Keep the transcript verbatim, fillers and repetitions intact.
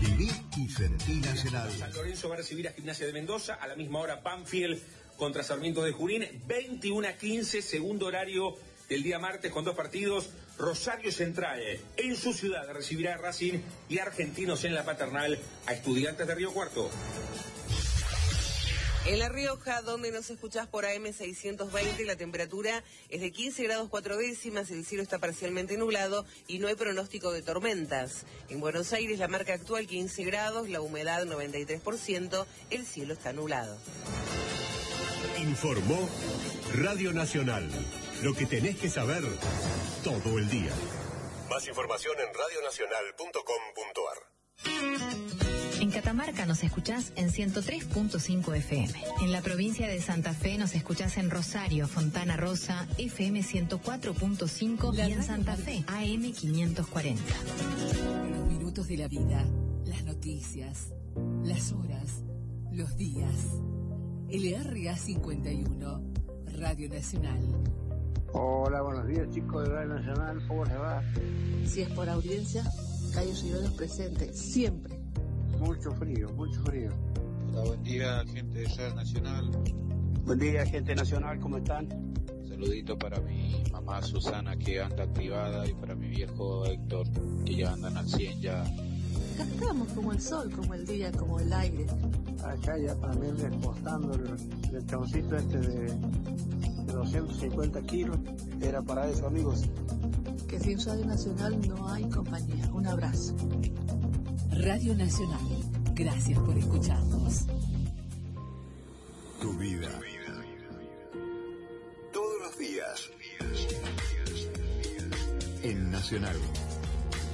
Viví y sentí Nacional. San Lorenzo va a recibir a Gimnasia de Mendoza, a la misma hora Banfield contra Sarmiento de Junín, veintiuno a quince, segundo horario del día martes con dos partidos. Rosario Central en su ciudad recibirá a Racing y Argentinos en la Paternal a Estudiantes de Río Cuarto. En La Rioja, donde nos escuchás por A M seiscientos veinte, la temperatura es de quince grados cuatro décimas, el cielo está parcialmente nublado y no hay pronóstico de tormentas. En Buenos Aires, la marca actual quince grados, la humedad noventa y tres por ciento, el cielo está nublado. Informó Radio Nacional. Lo que tenés que saber todo el día. Más información en radio nacional punto com punto a r. En Catamarca nos escuchás en ciento tres punto cinco F M. En la provincia de Santa Fe nos escuchás en Rosario, Fontana Rosa, F M ciento cuatro punto cinco y en Santa Fe, A M quinientos cuarenta. Los minutos de la vida, las noticias, las horas, los días. L R A cincuenta y uno, Radio Nacional. Hola, buenos días chicos de Radio Nacional, ¿cómo les va? Si es por audiencia, Cayo Girolos presente, siempre. Mucho frío, mucho frío. Hola, buen día, gente de Radio Nacional. Buen día, gente nacional, ¿cómo están? Saludito para mi mamá Susana, que anda activada, y para mi viejo Héctor, que ya andan al cien ya. Acá estamos como el sol, como el día, como el aire. Acá ya también despostando el lechoncito este de, de doscientos cincuenta kilos. Era para eso, amigos. Que sin Radio Nacional no hay compañía. Un abrazo. Radio Nacional, gracias por escucharnos. Tu vida. Todos los días. En Nacional.